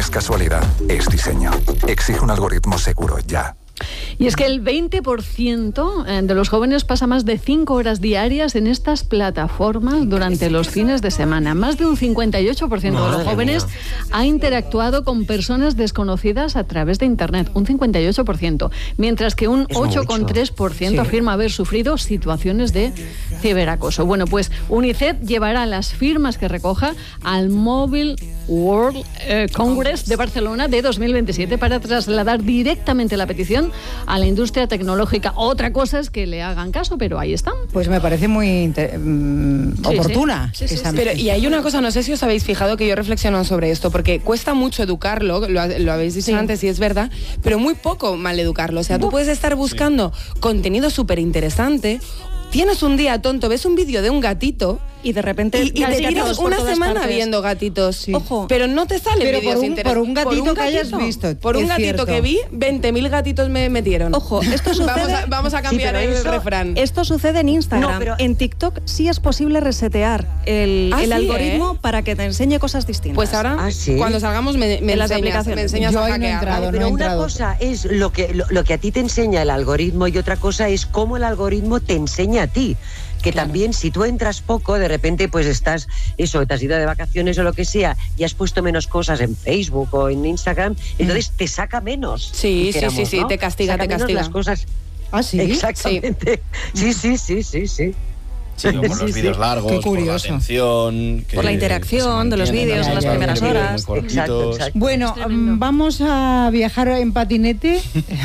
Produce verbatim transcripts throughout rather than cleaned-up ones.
es casualidad, es diseño. Exige un algoritmo seguro ya. Y es que el veinte por ciento de los jóvenes pasa más de cinco horas diarias en estas plataformas durante los fines de semana. Más de un cincuenta y ocho por ciento de los jóvenes ha interactuado con personas desconocidas a través de Internet. Un cincuenta y ocho por ciento. Mientras que un ocho coma tres por ciento sí. afirma haber sufrido situaciones de ciberacoso. Bueno, pues UNICEF llevará las firmas que recoja al Mobile World eh, Congress de Barcelona de dos mil veintisiete para trasladar directamente la petición a la industria tecnológica. Otra cosa es que le hagan caso, pero ahí están. Pues me parece muy inter- um, sí, oportuna. Sí. Sí, sí, sí. Pero, y hay una cosa, no sé si os habéis fijado, que yo he reflexionado sobre esto, porque cuesta mucho educarlo, lo, lo habéis dicho sí. antes y es verdad, pero muy poco mal educarlo. O sea, tú puedes estar buscando sí. contenido súper interesante. Tienes un día tonto, ves un vídeo de un gatito y de repente y, y te tiras una semana partes. viendo gatitos. Sí. Ojo, pero no te salen pero vídeos por un, interesantes. por un gatito por un que hayas visto. Por un gatito cierto. que vi, veinte mil gatitos me metieron. Ojo, esto sucede... vamos, a, vamos a cambiar sí, el eso, refrán. Esto sucede en Instagram. No, pero en TikTok sí es posible resetear el, ¿Ah, el sí, algoritmo eh? para que te enseñe cosas distintas. Pues ahora, ¿Ah, sí? cuando salgamos, me, me, las enseñas, me enseñas Yo a hackear. No he entrado, vale, pero no he una entrado. cosa es lo que, lo, lo que a ti te enseña el algoritmo y otra cosa es cómo el algoritmo te enseña a ti. Que claro. también si tú entras poco, de repente pues estás, eso, te has ido de vacaciones o lo que sea, y has puesto menos cosas en Facebook o en Instagram, entonces mm. te saca menos. Sí, sí, sí, sí, ¿no? te castiga, saca te castiga. Las cosas. ¿Ah, sí? Exactamente. Sí, sí, sí, sí, sí. Sí, por los sí, vídeos sí. largos, por la atención... Que por la interacción de los vídeos en las primeras horas. Exacto, exacto. Bueno, vamos a viajar en patinete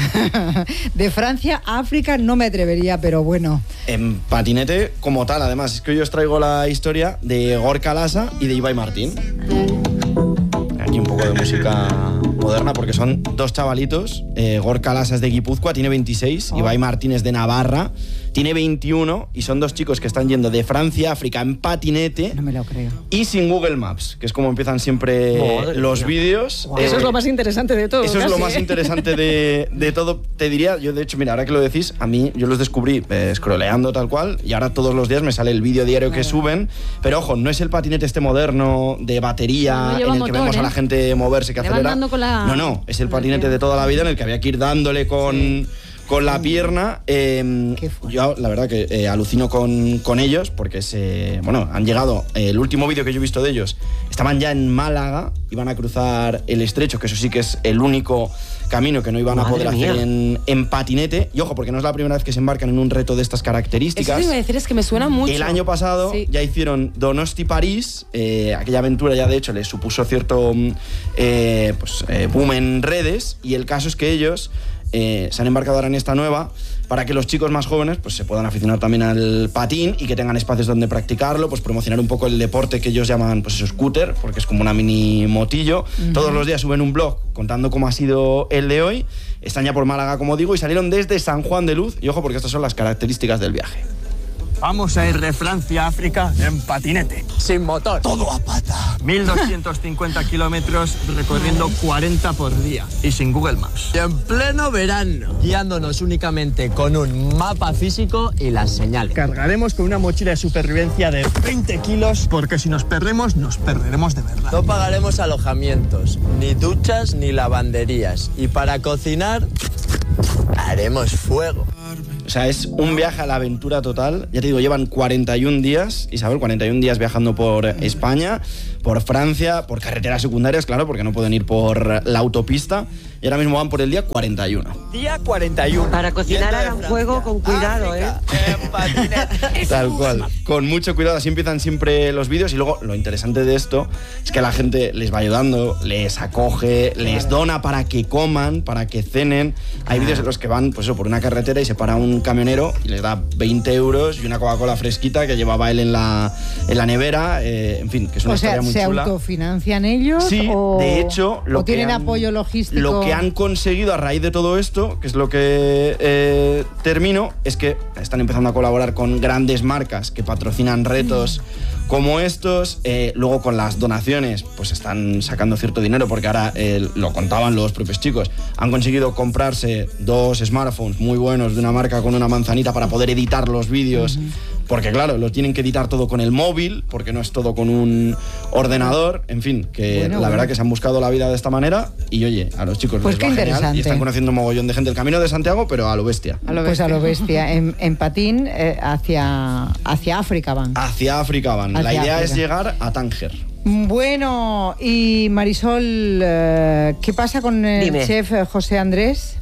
de Francia a África, no me atrevería, pero bueno. En patinete como tal, además, es que hoy os traigo la historia de Gorka Laza y de Ibai Martín. Aquí un poco de música moderna porque son dos chavalitos. eh, Gorka Laza es de Guipúzcoa, tiene veintiséis, oh. Ibai Martín es de Navarra, tiene veintiuno, y son dos chicos que están yendo de Francia a África en patinete. No me lo creo. Y sin Google Maps, que es como empiezan siempre Madre los vídeos. Wow. Eh, eso es lo más interesante de todo. Eso casi. es lo más interesante de, de todo. Te diría, yo de hecho, mira, ahora que lo decís, a mí yo los descubrí eh, scrolleando tal cual, y ahora todos los días me sale el vídeo diario que suben. Pero ojo, no es el patinete este moderno de batería no en el motor, que vemos ¿eh? a la gente moverse, que Le acelera. Con la... No, no, es el patinete de toda la vida en el que había que ir dándole con... Sí. con la pierna. eh, yo la verdad que eh, alucino con, con ellos porque se, bueno, han llegado, eh, el último vídeo que yo he visto de ellos, estaban ya en Málaga, iban a cruzar el estrecho, que eso sí que es el único camino que no iban Madre a poder mía. hacer en, en patinete. Y ojo, porque no es la primera vez que se embarcan en un reto de estas características. Eso te iba a decir, es que me suena mucho. El año pasado sí. ya hicieron Donosti-París, eh, aquella aventura ya de hecho les supuso cierto eh, pues, eh, boom en redes, y el caso es que ellos Eh, se han embarcado ahora en esta nueva para que los chicos más jóvenes pues, se puedan aficionar también al patín y que tengan espacios donde practicarlo, pues promocionar un poco el deporte que ellos llaman pues eso, scooter, porque es como una mini motillo. Uh-huh. Todos los días suben un blog contando cómo ha sido el de hoy. Están ya por Málaga, como digo, y salieron desde San Juan de Luz. Y ojo, porque estas son las características del viaje. Vamos a ir de Francia a África en patinete, sin motor. Todo a pata. mil doscientos cincuenta kilómetros recorriendo cuarenta por día y sin Google Maps. Y en pleno verano, guiándonos únicamente con un mapa físico y las señales. Cargaremos con una mochila de supervivencia de veinte kilos porque si nos perdemos, nos perderemos de verdad. No pagaremos alojamientos, ni duchas, ni lavanderías. Y para cocinar, haremos fuego. O sea, es un viaje a la aventura total. Ya te digo, llevan cuarenta y un días, Isabel, cuarenta y un días viajando por España, por Francia, por carreteras secundarias, claro, porque no pueden ir por la autopista. Y ahora mismo van por el día cuarenta y uno. Día cuarenta y uno. Para cocinar hagan fuego con cuidado, África, ¿eh? Tal cual. Con mucho cuidado, así empiezan siempre los vídeos. Y luego lo interesante de esto es que la gente les va ayudando, les acoge, les dona para que coman, para que cenen. Hay vídeos en los que van, pues eso, por una carretera y se para un camionero y les da veinte euros y una Coca-Cola fresquita que llevaba él en la, en la nevera. Eh, en fin, que es una o sea, historia muy ¿se chula. ¿Autofinancian ellos? Sí, o, de hecho... Lo ¿O tienen que han, apoyo logístico? Lo que han conseguido a raíz de todo esto, que es lo que eh, termino, es que están empezando a colaborar con grandes marcas que patrocinan retos mm. como estos. Eh, luego con las donaciones, pues están sacando cierto dinero, porque ahora eh, lo contaban los propios chicos. Han conseguido comprarse dos smartphones muy buenos de una marca con una manzanita para poder editar los vídeos. Mm-hmm. porque claro, lo tienen que editar todo con el móvil, porque no es todo con un ordenador, en fin, que bueno, la bueno. verdad que se han buscado la vida de esta manera y oye, a los chicos Pues les qué va genial interesante. y están conociendo un mogollón de gente. El Camino de Santiago, pero a lo bestia. A lo pues a lo bestia. En, en patín eh, hacia, hacia África van. Hacia África van. Hacia la idea África. es llegar a Tánger. Bueno, y Marisol, eh, ¿qué pasa con el Dime. chef eh, José Andrés?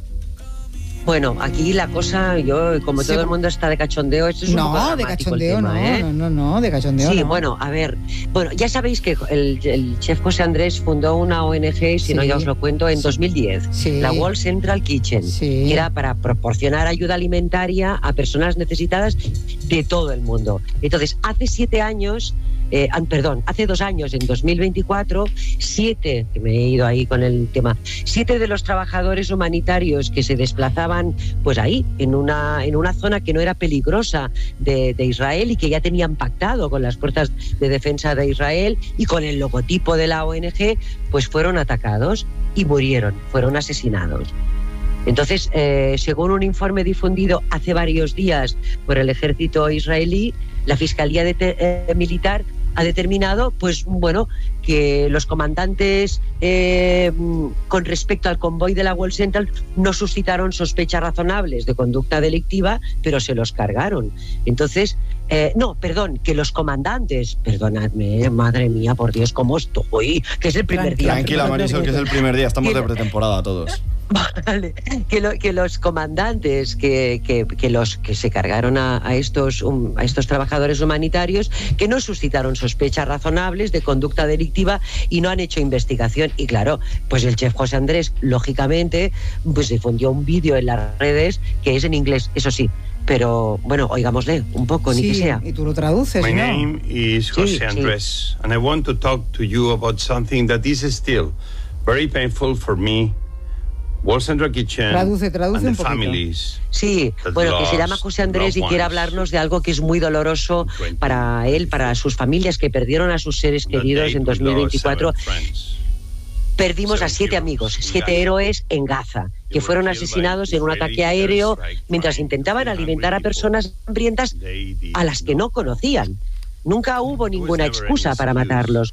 Bueno, aquí la cosa, yo, como Sí. todo el mundo está de cachondeo, esto es un poco No, de dramático el cachondeo, tema, no, ¿eh? no, no, no, de cachondeo Sí, no. bueno, a ver. Bueno, ya sabéis que el, el chef José Andrés fundó una O N G, si Sí. no ya os lo cuento, en dos mil diez. Sí. La World Central Kitchen. Sí. Que era para proporcionar ayuda alimentaria a personas necesitadas de todo el mundo. Entonces, hace siete años, eh, ah, perdón, hace dos años, en dos mil veinticuatro, siete, que me he ido ahí con el tema, siete de los trabajadores humanitarios que se desplazaban, pues ahí, en una, en una zona que no era peligrosa de, de Israel y que ya tenían pactado con las fuerzas de defensa de Israel y con el logotipo de la O N G, pues fueron atacados y murieron, fueron asesinados. Entonces, eh, según un informe difundido hace varios días por el ejército israelí, la Fiscalía de eh, Militar ha determinado, pues bueno, que los comandantes eh, con respecto al convoy de la World Central no suscitaron sospechas razonables de conducta delictiva, pero se los cargaron. Entonces, eh, no, perdón, que los comandantes, perdonadme, madre mía, por Dios, cómo estoy, que es el primer día. Tranquila, Marisol, que es el primer día, estamos de pretemporada todos. Vale, que, lo, que los comandantes que, que, que los que se cargaron a, a estos um, a estos trabajadores humanitarios, que no suscitaron sospechas razonables de conducta delictiva y no han hecho investigación. Y claro, pues el chef José Andrés, lógicamente, pues difundió un vídeo en las redes que es en inglés, eso sí. Pero bueno, oigámosle un poco, Sí, ni que sea. y tú lo traduces, My ¿no? name is José Sí, Andrés, and I want to talk to you about something that is still very painful for me, World Central Kitchen, Traduce, traduce and the un poquito. families. Sí, that bueno, que se lost llama José Andrés y loved quiere ones. hablarnos de algo que es muy doloroso para él, para sus familias que perdieron a sus seres That queridos day en we dos mil lost veinticuatro. seven friends. Perdimos a siete amigos, siete héroes en Gaza, que fueron asesinados en un ataque aéreo mientras intentaban alimentar a personas hambrientas a las que no conocían. Nunca hubo ninguna excusa para matarlos.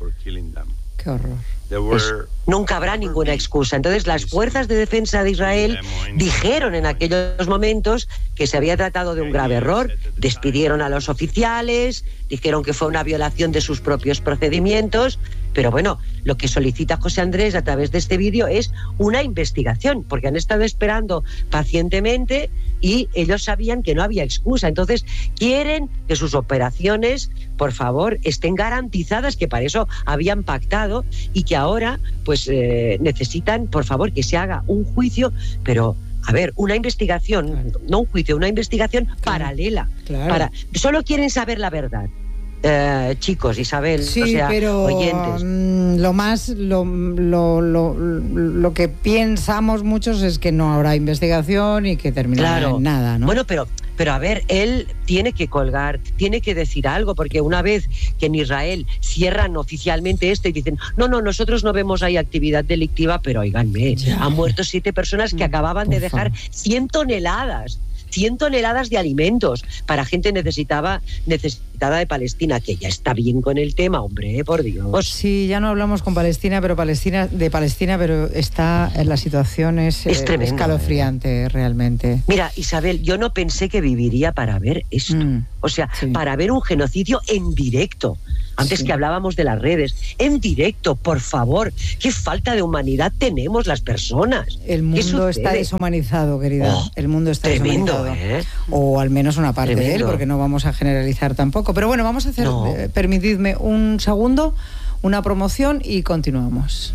Qué horror. Pues, nunca habrá ninguna excusa. Entonces, las fuerzas de defensa de Israel dijeron en aquellos momentos que se había tratado de un grave error, despidieron a los oficiales, dijeron que fue una violación de sus propios procedimientos, pero bueno, lo que solicita José Andrés a través de este vídeo es una investigación, porque han estado esperando pacientemente y ellos sabían que no había excusa. Entonces, quieren que sus operaciones, por favor, estén garantizadas, que para eso habían pactado y que ahora, pues, eh, necesitan, por favor, que se haga un juicio, pero... A ver, una investigación, claro. no un juicio, una investigación claro. paralela. Claro. Para, solo quieren saber la verdad. Eh, chicos, Isabel, sí, o sea, pero oyentes. Um, lo más, lo, lo, lo, lo que pensamos muchos es que no habrá investigación y que terminará claro. en nada, ¿no? Bueno, pero, pero a ver, él tiene que colgar, tiene que decir algo, porque una vez que en Israel cierran oficialmente esto y dicen, no, no, nosotros no vemos ahí actividad delictiva, pero oiganme, ya. han muerto siete personas que acababan de dejar cien toneladas. cien toneladas de alimentos para gente necesitaba, necesitada de Palestina, que ya está bien con el tema, hombre, por Dios. Sí, ya no hablamos con Palestina, pero Palestina, de Palestina, pero está en la situación es, es tremendo, escalofriante, eh. realmente. Mira, Isabel, yo no pensé que viviría para ver esto. Mm, o sea, sí. para ver un genocidio en directo. Antes sí. que hablábamos de las redes, en directo, por favor, qué falta de humanidad tenemos las personas. El mundo está deshumanizado, querida. Oh, el mundo está tremendo, deshumanizado. ¿eh? O al menos una parte tremendo. de él, porque no vamos a generalizar tampoco. Pero bueno, vamos a hacer, no. eh, permitidme un segundo, una promoción y continuamos.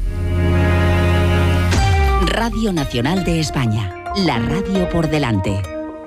Radio Nacional de España, la radio por delante.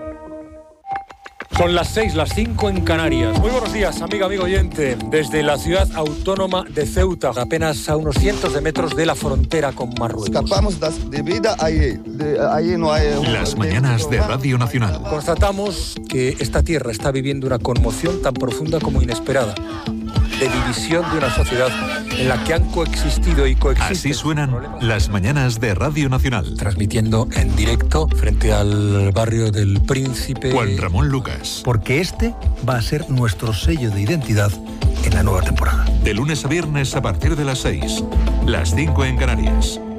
Son las seis, las cinco en Canarias. Muy buenos días, amiga, amigo oyente. Desde la ciudad autónoma de Ceuta, apenas a unos cientos de metros de la frontera con Marruecos. Escapamos de vida allí. De, allí no hay... Las mañanas de Radio Nacional. Constatamos que esta tierra está viviendo una conmoción tan profunda como inesperada. de división de una sociedad en la que han coexistido y coexisten. Así suenan las mañanas de Radio Nacional. Transmitiendo en directo frente al barrio del Príncipe. Juan Ramón Lucas. Porque este va a ser nuestro sello de identidad en la nueva temporada. De lunes a viernes a partir de las seis, las cinco en Canarias.